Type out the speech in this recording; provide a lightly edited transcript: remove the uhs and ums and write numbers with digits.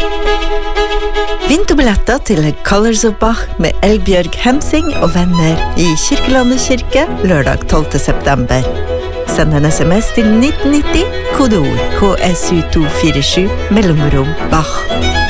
Vinterbilletter til Colors of Bach med Elbjørg Hemsing og venner i Kirkelandet kirke lørdag 12. september. Send en SMS til 1990, kodeord KSU247, mellomrom Bach.